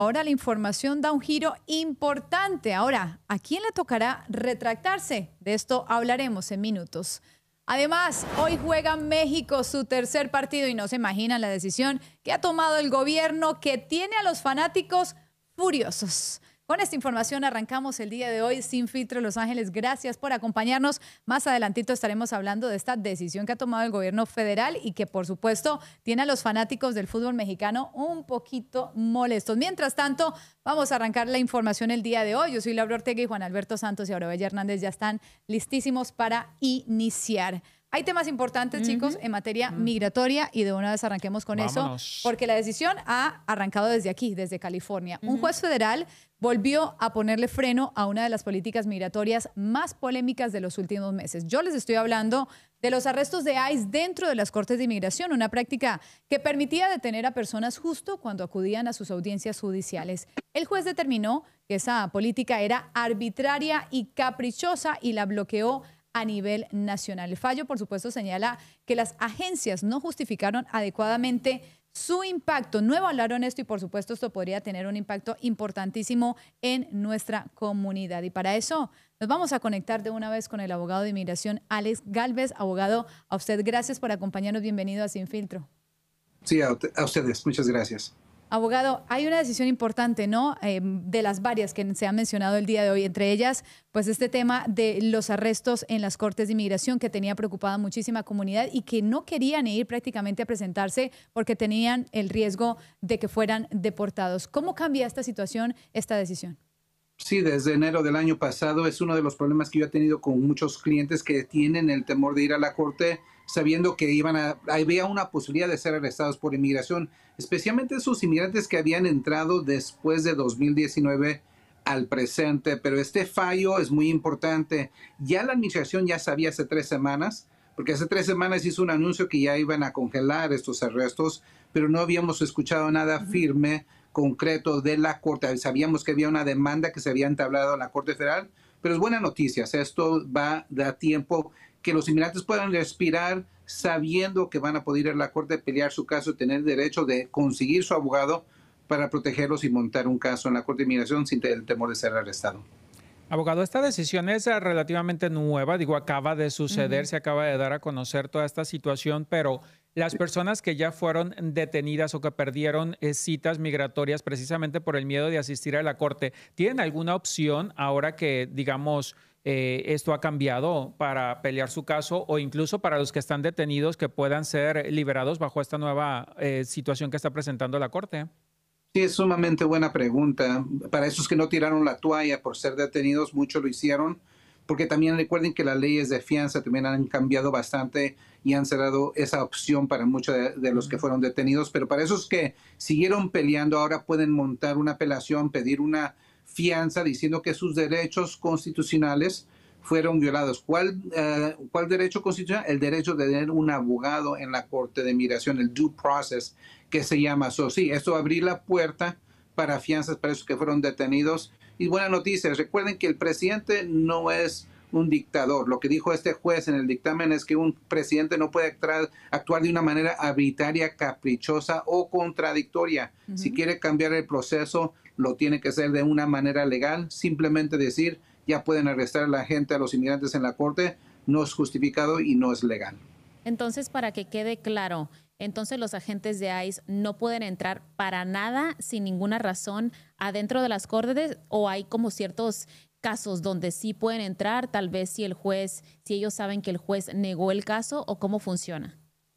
Ahora la información da un giro importante. Ahora, ¿a quién le tocará retractarse? De esto hablaremos en minutos. Además, hoy juega México su tercer partido y no se imaginan la decisión que ha tomado el gobierno que tiene a los fanáticos furiosos. Con esta información arrancamos el día de hoy Sin Filtro Los Ángeles. Gracias por acompañarnos. Más adelantito estaremos hablando de esta decisión que ha tomado el gobierno federal y que, por supuesto, tiene a los fanáticos del fútbol mexicano un poquito molestos. Mientras tanto, vamos a arrancar la información el día de hoy. Yo soy Laura Ortega y Juan Alberto Santos y Aurora Hernández ya están listísimos para iniciar. Hay temas importantes, chicos, en materia migratoria y de una vez arranquemos con eso, porque la decisión ha arrancado desde aquí, desde California. Un juez federal volvió a ponerle freno a una de las políticas migratorias más polémicas de los últimos meses. Yo les estoy hablando de los arrestos de ICE dentro de las cortes de inmigración, una práctica que permitía detener a personas justo cuando acudían a sus audiencias judiciales. El juez determinó que esa política era arbitraria y caprichosa y la bloqueó a nivel nacional. El fallo, por supuesto, señala que las agencias no justificaron adecuadamente su impacto. No evaluaron esto y, por supuesto, esto podría tener un impacto importantísimo en nuestra comunidad. Y para eso nos vamos a conectar de una vez con el abogado de inmigración, Alex Galvez. Abogado, a usted gracias por acompañarnos. Bienvenido a Sin Filtro. Sí, a ustedes. Muchas gracias. Abogado, hay una decisión importante, ¿no? De las varias que se han mencionado el día de hoy, entre ellas, pues este tema de los arrestos en las cortes de inmigración que tenía preocupada muchísima comunidad y que no querían ir prácticamente a presentarse porque tenían el riesgo de que fueran deportados. ¿Cómo cambia esta situación, esta decisión? Sí, desde enero del año pasado es uno de los problemas que yo he tenido con muchos clientes que tienen el temor de ir a la corte sabiendo que había una posibilidad de ser arrestados por inmigración, especialmente esos inmigrantes que habían entrado después de 2019 al presente. Pero este fallo es muy importante. Ya la administración ya sabía hace 3 semanas, porque hace 3 semanas hizo un anuncio que ya iban a congelar estos arrestos, pero no habíamos escuchado nada firme, concreto de la Corte. Sabíamos que había una demanda que se había entablado en la Corte Federal, pero es buena noticia. Esto va a dar tiempo que los inmigrantes puedan respirar sabiendo que van a poder ir a la Corte a pelear su caso, tener derecho de conseguir su abogado para protegerlos y montar un caso en la Corte de Inmigración sin el temor de ser arrestado. Abogado, esta decisión es relativamente nueva, acaba de suceder, se acaba de dar a conocer toda esta situación, pero las personas que ya fueron detenidas o que perdieron citas migratorias precisamente por el miedo de asistir a la corte, ¿tienen alguna opción ahora que, digamos, esto ha cambiado para pelear su caso o incluso para los que están detenidos que puedan ser liberados bajo esta nueva situación que está presentando la corte? Sí, es sumamente buena pregunta. Para esos que no tiraron la toalla por ser detenidos, muchos lo hicieron, porque también recuerden que las leyes de fianza también han cambiado bastante y han cerrado esa opción para muchos de los que fueron detenidos. Pero para esos que siguieron peleando, ahora pueden montar una apelación, pedir una fianza diciendo que sus derechos constitucionales fueron violados. ¿Cuál derecho constitucional? El derecho de tener un abogado en la Corte de Inmigración, el due process, que se llama. Sí, esto abrir la puerta para fianzas para esos que fueron detenidos. Y buena noticia, recuerden que el presidente no es un dictador. Lo que dijo este juez en el dictamen es que un presidente no puede actuar de una manera arbitraria, caprichosa o contradictoria. Si quiere cambiar el proceso, lo tiene que hacer de una manera legal. Simplemente decir, ya pueden arrestar a la gente, a los inmigrantes en la corte, no es justificado y no es legal. Entonces, para que quede claro, entonces los agentes de ICE no pueden entrar para nada, sin ninguna razón, adentro de las cortes, o hay como ciertos casos donde sí pueden entrar, tal vez si ellos saben que el juez negó el caso, o cómo funciona.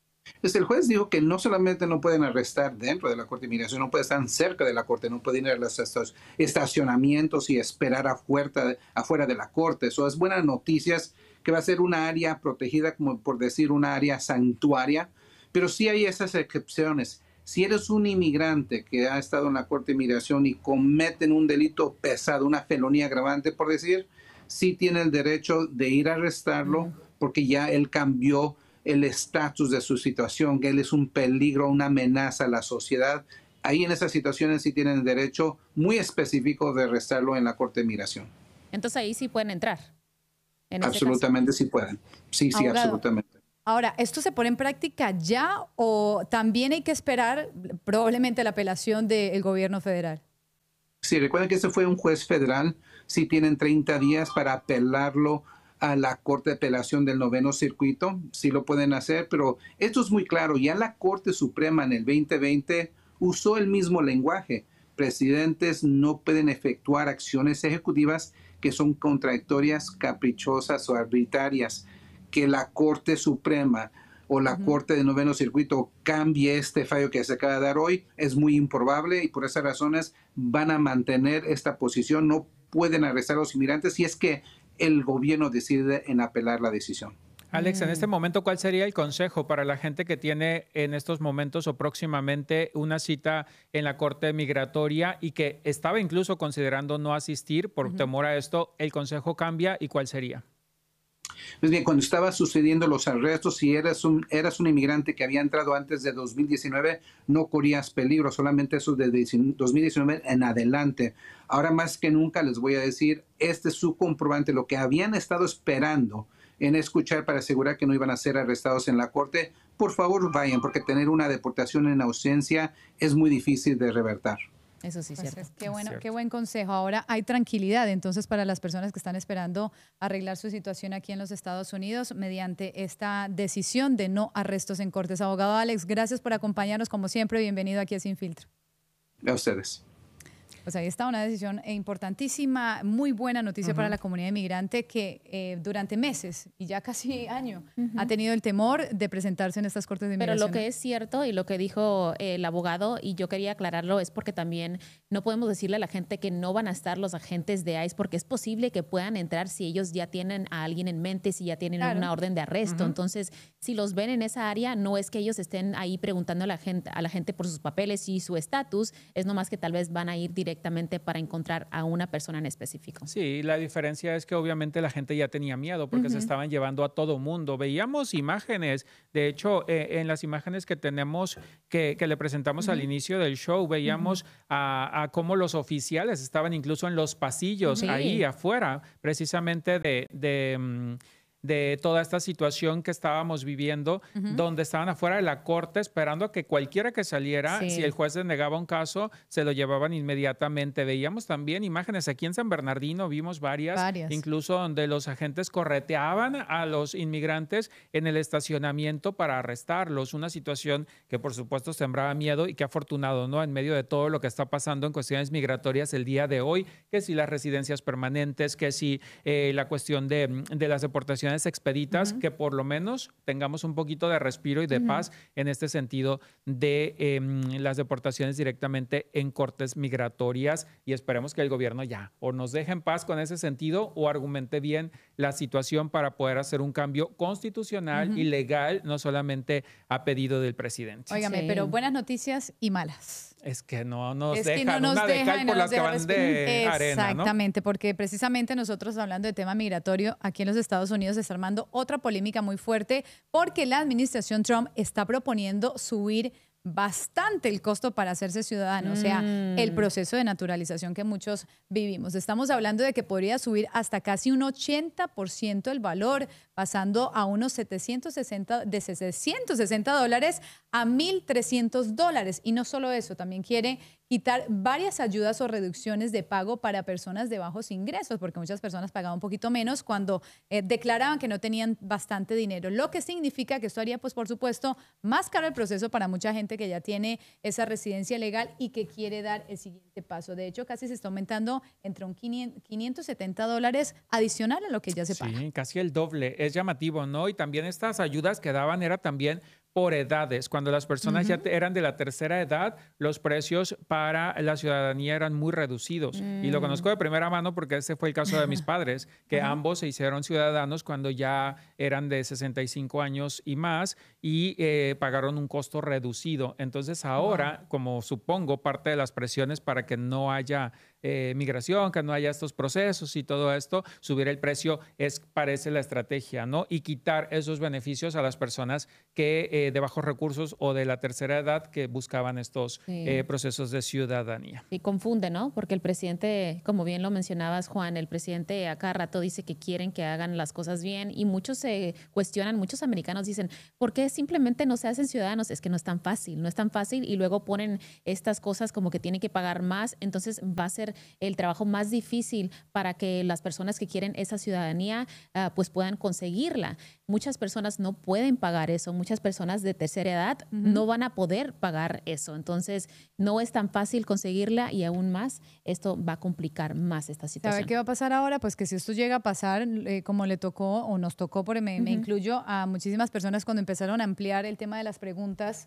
El juez dijo que no solamente no pueden arrestar dentro de la Corte de Inmigración, no pueden estar cerca de la Corte, no pueden ir a los estacionamientos y esperar afuera de la Corte. Eso es buenas noticias, que va a ser una área protegida, como por decir una área santuaria, pero sí hay esas excepciones. Si eres un inmigrante que ha estado en la Corte de Inmigración y cometen un delito pesado, una felonía agravante, por decir, sí tiene el derecho de ir a arrestarlo porque ya él cambió el estatus de su situación, que él es un peligro, una amenaza a la sociedad. Ahí en esas situaciones sí tienen el derecho muy específico de arrestarlo en la Corte de Inmigración. Entonces ahí sí pueden entrar. Absolutamente sí pueden. Sí, Abogado, absolutamente. Ahora, ¿esto se pone en práctica ya o también hay que esperar probablemente la apelación del gobierno federal? Sí, recuerden que ese fue un juez federal. Sí tienen 30 días para apelarlo a la Corte de Apelación del Noveno Circuito. Sí lo pueden hacer, pero esto es muy claro. Ya la Corte Suprema en el 2020 usó el mismo lenguaje. Presidentes no pueden efectuar acciones ejecutivas que son contradictorias, caprichosas o arbitrarias. Que la Corte Suprema o la Corte de Noveno Circuito cambie este fallo que se acaba de dar hoy es muy improbable, y por esas razones van a mantener esta posición. No pueden arrestar a los inmigrantes si es que el gobierno decide en apelar la decisión. Alex, en este momento, ¿cuál sería el consejo para la gente que tiene en estos momentos o próximamente una cita en la Corte Migratoria y que estaba incluso considerando no asistir por temor a esto? ¿El consejo cambia y cuál sería? Pues bien, cuando estaba sucediendo los arrestos, si eras un inmigrante que había entrado antes de 2019, no corrías peligro, solamente eso de 2019 en adelante. Ahora más que nunca les voy a decir, este es su comprobante, lo que habían estado esperando en escuchar para asegurar que no iban a ser arrestados en la corte. Por favor, vayan, porque tener una deportación en ausencia es muy difícil de revertir. Eso sí, pues cierto. Qué buen consejo. Ahora hay tranquilidad entonces para las personas que están esperando arreglar su situación aquí en los Estados Unidos mediante esta decisión de no arrestos en cortes. Abogado Alex, gracias por acompañarnos como siempre. Bienvenido aquí a Sin Filtro. A ustedes. Pues ahí está una decisión importantísima, muy buena noticia para la comunidad inmigrante que durante meses y ya casi año ha tenido el temor de presentarse en estas cortes de inmigración. Pero lo que es cierto y lo que dijo el abogado, y yo quería aclararlo, es porque también no podemos decirle a la gente que no van a estar los agentes de ICE, porque es posible que puedan entrar si ellos ya tienen a alguien en mente, si ya tienen una orden de arresto. Entonces, si los ven en esa área, no es que ellos estén ahí preguntando a la gente por sus papeles y su estatus, es nomás que tal vez van a ir directamente para encontrar a una persona en específico. Sí, la diferencia es que obviamente la gente ya tenía miedo porque se estaban llevando a todo mundo. Veíamos imágenes, de hecho, en las imágenes que tenemos, que le presentamos al inicio del show, veíamos a cómo los oficiales estaban incluso en los pasillos, ahí afuera, precisamente de toda esta situación que estábamos viviendo, donde estaban afuera de la corte esperando a que cualquiera que saliera, si el juez denegaba un caso, se lo llevaban inmediatamente. Veíamos también imágenes aquí en San Bernardino, vimos varias, incluso donde los agentes correteaban a los inmigrantes en el estacionamiento para arrestarlos. Una situación que por supuesto sembraba miedo y que afortunado, ¿no? En medio de todo lo que está pasando en cuestiones migratorias el día de hoy, que si las residencias permanentes, que si la cuestión de las deportaciones expeditas, que por lo menos tengamos un poquito de respiro y de paz en este sentido de las deportaciones directamente en cortes migratorias, y esperemos que el gobierno ya o nos deje en paz con ese sentido o argumente bien la situación para poder hacer un cambio constitucional y legal, no solamente a pedido del presidente. Óigame, pero buenas noticias y malas. Es que no nos dejan una de cal por las que van de arena, ¿no? Exactamente, porque precisamente nosotros hablando de tema migratorio aquí en los Estados Unidos se está armando otra polémica muy fuerte porque la administración Trump está proponiendo subir bastante el costo para hacerse ciudadano, o sea, el proceso de naturalización que muchos vivimos. Estamos hablando de que podría subir hasta casi un 80% el valor, pasando a unos de $760 a $1,300. Y no solo eso, también quiere quitar varias ayudas o reducciones de pago para personas de bajos ingresos, porque muchas personas pagaban un poquito menos cuando declaraban que no tenían bastante dinero, lo que significa que esto haría, pues por supuesto, más caro el proceso para mucha gente que ya tiene esa residencia legal y que quiere dar el siguiente paso. De hecho, casi se está aumentando entre un $570 adicional a lo que ya se paga. Sí, casi el doble. Es llamativo, ¿no? Y también estas ayudas que daban era también por edades. Cuando las personas ya eran de la tercera edad, los precios para la ciudadanía eran muy reducidos. Y lo conozco de primera mano porque ese fue el caso de mis padres, que ambos se hicieron ciudadanos cuando ya eran de 65 años y más y pagaron un costo reducido. Entonces ahora, como supongo, parte de las presiones para que no haya migración, que no haya estos procesos y todo esto, subir el precio parece la estrategia, ¿no? Y quitar esos beneficios a las personas que de bajos recursos o de la tercera edad que buscaban estos procesos de ciudadanía. Y confunde, ¿no? Porque el presidente, como bien lo mencionabas, Juan, el presidente a cada rato dice que quieren que hagan las cosas bien y muchos se cuestionan, muchos americanos dicen, ¿por qué simplemente no se hacen ciudadanos? Es que no es tan fácil y luego ponen estas cosas como que tienen que pagar más, entonces va a ser hacer el trabajo más difícil para que las personas que quieren esa ciudadanía pues puedan conseguirla. Muchas personas no pueden pagar eso, muchas personas de tercera edad no van a poder pagar eso. Entonces, no es tan fácil conseguirla y aún más, esto va a complicar más esta situación. ¿Sabe qué va a pasar ahora? Pues que si esto llega a pasar, como le tocó o nos tocó, porque me incluyo a muchísimas personas cuando empezaron a ampliar el tema de las preguntas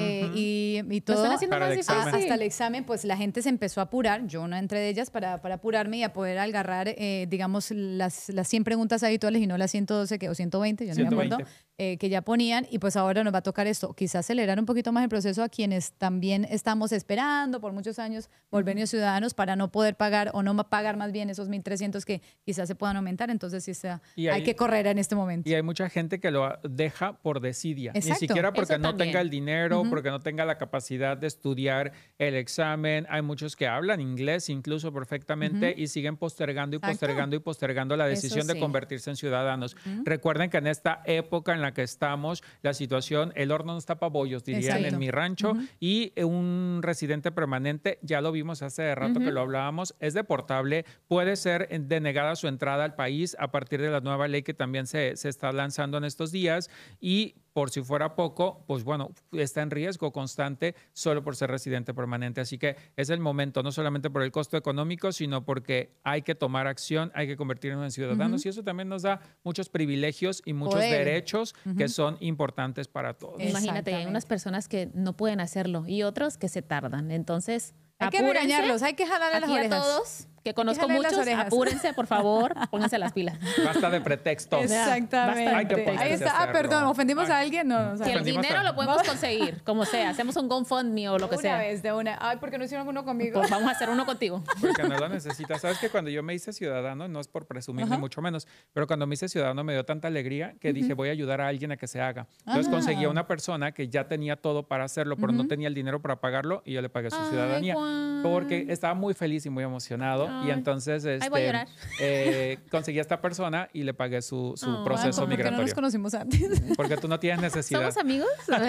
y todo. Lo están haciendo más difícil. Hasta el examen, pues la gente se empezó a apurar, yo una entre ellas, para apurarme y a poder agarrar, digamos, las 100 preguntas habituales y no las 112 o 120, yo no me acuerdo, que ya ponían, y pues ahora nos va a tocar esto, quizás acelerar un poquito más el proceso a quienes también estamos esperando por muchos años volvernos ciudadanos para no poder pagar o no pagar más bien esos 1,300 que quizás se puedan aumentar, entonces sí hay que correr en este momento. Y hay mucha gente que lo deja por desidia, Exacto. ni siquiera porque Eso no también. tenga el dinero, porque no tenga la capacidad de estudiar el examen. Hay muchos que hablan inglés incluso perfectamente y siguen postergando y Exacto. postergando y postergando la decisión Eso de sí. convertirse en ciudadanos. Recuerden que en esta época en la que estamos, la situación, el horno no está para bollos, dirían Exacto. en mi rancho, y un residente permanente, ya lo vimos hace rato que lo hablábamos, es deportable, puede ser denegada su entrada al país a partir de la nueva ley que también se está lanzando en estos días, y por si fuera poco, pues bueno, está en riesgo constante solo por ser residente permanente. Así que es el momento, no solamente por el costo económico, sino porque hay que tomar acción, hay que convertirnos en ciudadanos y eso también nos da muchos privilegios y muchos Poder. derechos que son importantes para todos. Imagínate, hay unas Exactamente. personas que no pueden hacerlo y otros que se tardan. Entonces, Hay que apúrense. regañarlos, hay que jalarle las Aquí a orejas. todos, que conozco jalarle las muchos, orejas. apúrense, por favor, pónganse las pilas. Basta de pretextos. Exactamente. Hay que ponerse Ahí a está. hacerlo. Perdón, ¿ofendimos a Ay. alguien? No, Que el Ofendimos dinero a- lo podemos conseguir, como sea. Hacemos un GoFundMe o lo que una sea. vez, de una. Ay, ¿por qué no hicieron uno conmigo? Pues vamos a hacer uno contigo. Porque no lo necesitas. Sabes que cuando yo me hice ciudadano, no es por presumir ni mucho menos, pero cuando me hice ciudadano me dio tanta alegría que dije voy a ayudar a alguien a que se haga. Entonces conseguí a una persona que ya tenía todo para hacerlo, pero no tenía el dinero para pagarlo y yo le pagué su Ay, ciudadanía. Juan. Porque estaba muy feliz y muy emocionado y Ay. entonces Ay, voy a llorar. conseguí a esta persona y le pagué su Oh, proceso ¿Por qué no nos migratorio. conocimos antes? Porque tú no tienes necesidad. ¿Somos amigos?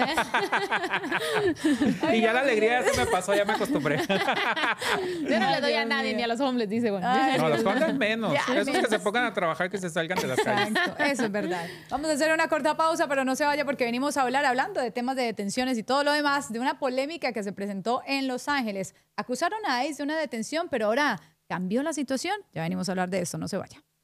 Y ya la alegría ya se me pasó, ya me acostumbré. Yo no le doy a Dios nadie mío. ni a los hombres, dice Juan. Ay, No, los Dios contan mío. menos. Ya, Esos que menos. se pongan a trabajar, que se salgan de las calles. Exacto, eso es verdad. Vamos a hacer una corta pausa, pero no se vaya porque venimos a hablar, hablando de temas de detenciones y todo lo demás, de una polémica que se presentó en Los Ángeles. Acusaron a ICE de una detención, pero ahora cambió la situación. Ya venimos a hablar de eso, no se vaya.